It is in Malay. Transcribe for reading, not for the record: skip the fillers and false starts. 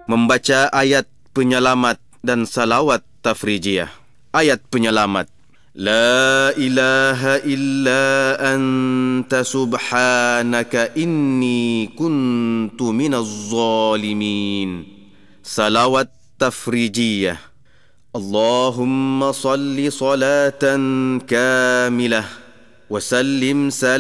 membaca ayat penyelamat dan salawat tafrijiyah. Ayat penyelamat. La ilaha illa anta subhanaka inni kuntu minaz zalimin. Salawat tafrijiyah. Allahumma salli salatan kamilah wa sallim salam